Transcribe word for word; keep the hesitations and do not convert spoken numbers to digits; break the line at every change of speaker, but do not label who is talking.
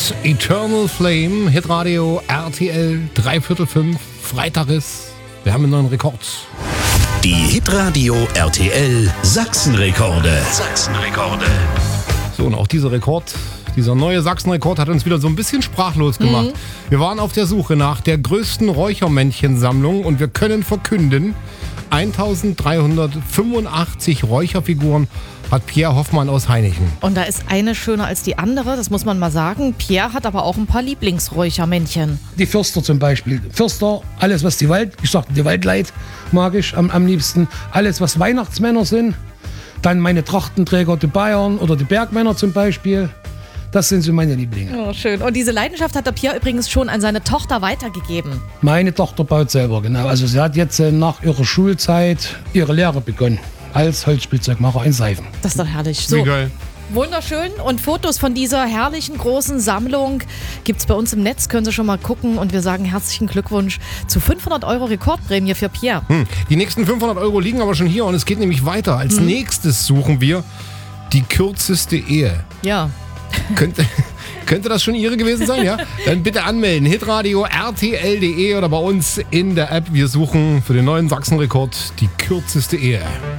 Eternal Flame, Hitradio R T L, dreiviertel fünf, Freitag ist. Wir haben einen neuen Rekord.
Die Hitradio R T L Sachsenrekorde. Sachsenrekorde.
So, und auch dieser Rekord, dieser neue Sachsenrekord hat uns wieder so ein bisschen sprachlos gemacht. Mhm. Wir waren auf der Suche nach der größten Räuchermännchensammlung und wir können verkünden, eintausenddreihundertfünfundachtzig Räucherfiguren hat Pierre Hoffmann aus Hainichen.
Und da ist eine schöner als die andere, das muss man mal sagen. Pierre hat aber auch ein paar Lieblingsräuchermännchen.
Die Fürster zum Beispiel. Fürster, alles was die Wald, ich sag, die Waldleit mag ich am, am liebsten. Alles was Weihnachtsmänner sind. Dann meine Trachtenträger, die Bayern oder die Bergmänner zum Beispiel. Das sind so meine Lieblinge.
Oh, schön. Und diese Leidenschaft hat der Pierre übrigens schon an seine Tochter weitergegeben.
Meine Tochter baut selber, genau. Also sie hat jetzt äh, nach ihrer Schulzeit ihre Lehre begonnen. Als Holzspielzeugmacher in Seifen.
Das ist doch herrlich. So.
Wie geil.
Wunderschön. Und Fotos von dieser herrlichen großen Sammlung gibt es bei uns im Netz. Können Sie schon mal gucken. Und wir sagen herzlichen Glückwunsch zu fünfhundert Euro Rekordprämie für Pierre.
Hm. Die nächsten fünfhundert Euro liegen aber schon hier und es geht nämlich weiter. Als hm. nächstes suchen wir die kürzeste Ehe.
Ja.
Könnte, könnte das schon Ihre gewesen sein, ja? Dann bitte anmelden. Hitradio R T L punkt de oder bei uns in der App. Wir suchen für den neuen Sachsenrekord die kürzeste Ehe.